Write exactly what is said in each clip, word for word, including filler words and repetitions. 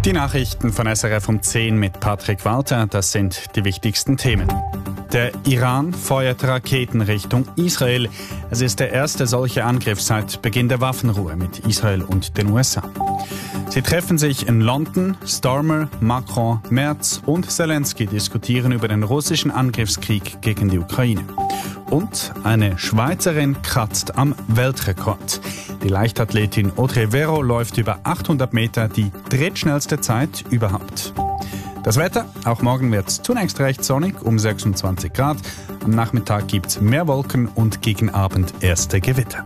Die Nachrichten von S R F um zehn mit Patrick Walter, das sind die wichtigsten Themen. Der Iran feuert Raketen Richtung Israel. Es ist der erste solche Angriff seit Beginn der Waffenruhe mit Israel und den U S A. Sie treffen sich in London. Starmer, Macron, Merz und Zelensky diskutieren über den russischen Angriffskrieg gegen die Ukraine. Und eine Schweizerin kratzt am Weltrekord. Die Leichtathletin Audrey Vero läuft über achthundert Meter, die drittschnellste Zeit überhaupt. Das Wetter, auch morgen wird es zunächst recht sonnig, um sechsundzwanzig Grad. Am Nachmittag gibt es mehr Wolken und gegen Abend erste Gewitter.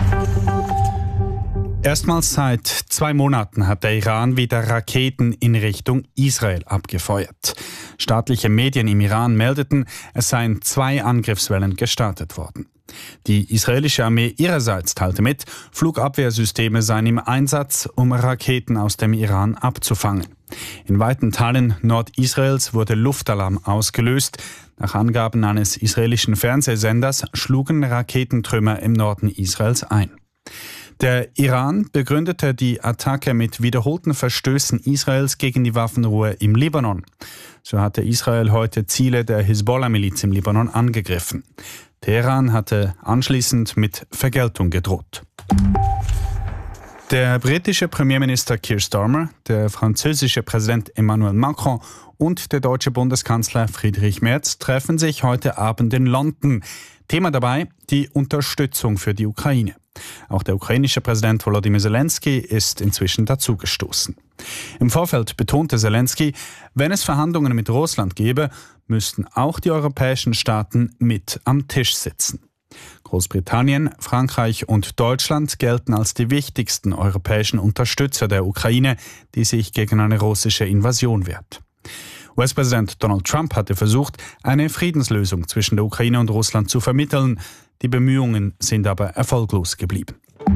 Erstmals seit zwei Monaten hat der Iran wieder Raketen in Richtung Israel abgefeuert. Staatliche Medien im Iran meldeten, es seien zwei Angriffswellen gestartet worden. Die israelische Armee ihrerseits teilte mit, Flugabwehrsysteme seien im Einsatz, um Raketen aus dem Iran abzufangen. In weiten Teilen Nordisraels wurde Luftalarm ausgelöst. Nach Angaben eines israelischen Fernsehsenders schlugen Raketentrümmer im Norden Israels ein. Der Iran begründete die Attacke mit wiederholten Verstößen Israels gegen die Waffenruhe im Libanon. So hatte Israel heute Ziele der Hisbollah-Miliz im Libanon angegriffen. Teheran hatte anschließend mit Vergeltung gedroht. Der britische Premierminister Keir Starmer, der französische Präsident Emmanuel Macron und der deutsche Bundeskanzler Friedrich Merz treffen sich heute Abend in London. Thema dabei die Unterstützung für die Ukraine. Auch der ukrainische Präsident Volodymyr Zelensky ist inzwischen dazugestoßen. Im Vorfeld betonte Zelensky, wenn es Verhandlungen mit Russland gäbe, müssten auch die europäischen Staaten mit am Tisch sitzen. Großbritannien, Frankreich und Deutschland gelten als die wichtigsten europäischen Unterstützer der Ukraine, die sich gegen eine russische Invasion wehrt. U S-Präsident Donald Trump hatte versucht, eine Friedenslösung zwischen der Ukraine und Russland zu vermitteln. Die Bemühungen sind aber erfolglos geblieben.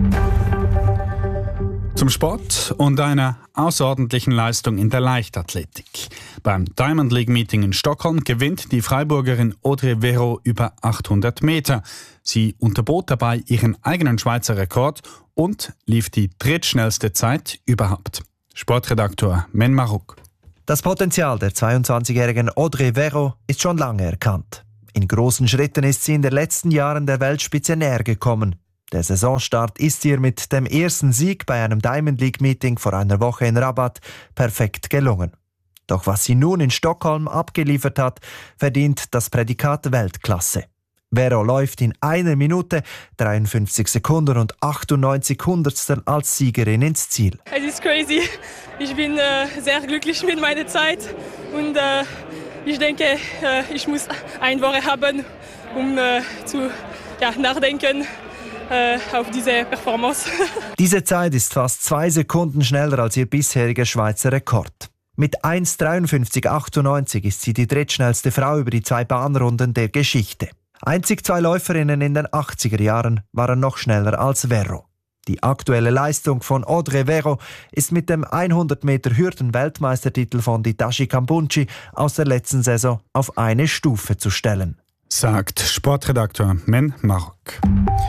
Zum Sport und einer außerordentlichen Leistung in der Leichtathletik. Beim Diamond League Meeting in Stockholm gewinnt die Freiburgerin Audrey Vero über achthundert Meter. Sie unterbot dabei ihren eigenen Schweizer Rekord und lief die drittschnellste Zeit überhaupt. Sportredaktor Men Maruk. Das Potenzial der zweiundzwanzigjährigen Audrey Vero ist schon lange erkannt. In großen Schritten ist sie in den letzten Jahren der Weltspitze näher gekommen. Der Saisonstart ist ihr mit dem ersten Sieg bei einem Diamond League Meeting vor einer Woche in Rabat perfekt gelungen. Doch was sie nun in Stockholm abgeliefert hat, verdient das Prädikat Weltklasse. Vero läuft in einer Minute, dreiundfünfzig Sekunden und achtundneunzig Hundertstel als Siegerin ins Ziel. Es ist crazy. Ich bin äh, sehr glücklich mit meiner Zeit und äh, ich denke, äh, ich muss eine Woche haben, um äh, zu ja, nachdenken äh, auf diese Performance. Diese Zeit ist fast zwei Sekunden schneller als ihr bisheriger Schweizer Rekord. Mit eins dreiundfünfzig achtundneunzig ist sie die drittschnellste Frau über die zwei Bahnrunden der Geschichte. Einzig zwei Läuferinnen in den achtziger Jahren waren noch schneller als Vero. Die aktuelle Leistung von Audrey Vero ist mit dem hundert Meter Hürden-Weltmeistertitel von Ditashi Kambunchi aus der letzten Saison auf eine Stufe zu stellen. Sagt Sportredakteur Men Marok.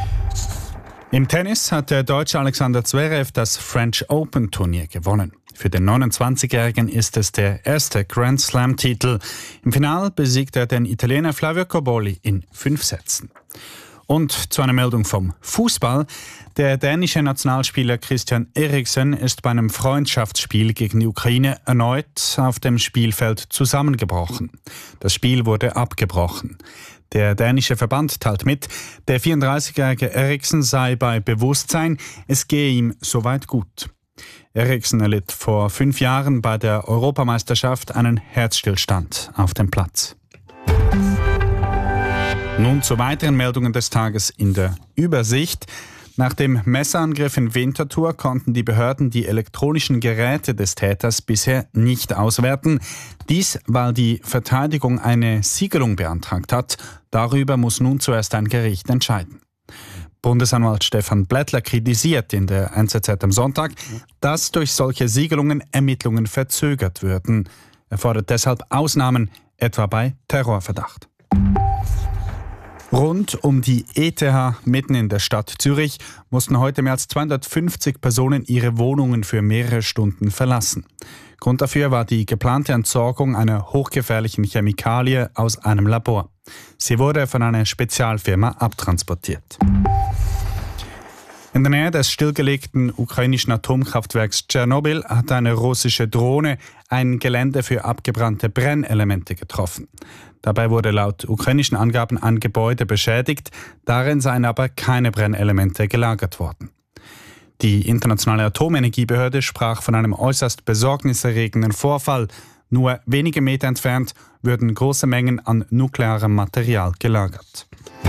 Im Tennis hat der Deutsche Alexander Zverev das French Open Turnier gewonnen. Für den neunundzwanzigjährigen ist es der erste Grand Slam-Titel. Im Finale besiegt er den Italiener Flavio Cobolli in fünf Sätzen. Und zu einer Meldung vom Fußball. Der dänische Nationalspieler Christian Eriksen ist bei einem Freundschaftsspiel gegen die Ukraine erneut auf dem Spielfeld zusammengebrochen. Das Spiel wurde abgebrochen. Der dänische Verband teilt mit, der vierunddreißigjährige Eriksen sei bei Bewusstsein, es gehe ihm soweit gut. Eriksen erlitt vor fünf Jahren bei der Europameisterschaft einen Herzstillstand auf dem Platz. Nun zu weiteren Meldungen des Tages in der Übersicht. Nach dem Messerangriff in Winterthur konnten die Behörden die elektronischen Geräte des Täters bisher nicht auswerten. Dies, weil die Verteidigung eine Siegelung beantragt hat. Darüber muss nun zuerst ein Gericht entscheiden. Bundesanwalt Stefan Blättler kritisiert in der N Z Z am Sonntag, dass durch solche Siegelungen Ermittlungen verzögert würden. Er fordert deshalb Ausnahmen, etwa bei Terrorverdacht. Rund um die E T H mitten in der Stadt Zürich mussten heute mehr als zweihundertfünfzig Personen ihre Wohnungen für mehrere Stunden verlassen. Grund dafür war die geplante Entsorgung einer hochgefährlichen Chemikalie aus einem Labor. Sie wurde von einer Spezialfirma abtransportiert. In der Nähe des stillgelegten ukrainischen Atomkraftwerks Tschernobyl hat eine russische Drohne ein Gelände für abgebrannte Brennelemente getroffen. Dabei wurde laut ukrainischen Angaben ein Gebäude beschädigt, darin seien aber keine Brennelemente gelagert worden. Die Internationale Atomenergiebehörde sprach von einem äußerst besorgniserregenden Vorfall. Nur wenige Meter entfernt würden große Mengen an nuklearem Material gelagert.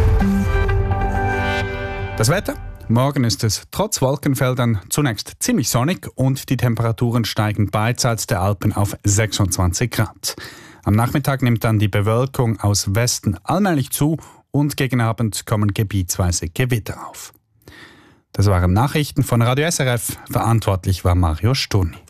Das Wetter? Morgen ist es trotz Wolkenfeldern zunächst ziemlich sonnig und die Temperaturen steigen beidseits der Alpen auf sechsundzwanzig Grad. Am Nachmittag nimmt dann die Bewölkung aus Westen allmählich zu und gegen Abend kommen gebietsweise Gewitter auf. Das waren Nachrichten von Radio S R F. Verantwortlich war Mario Sturni.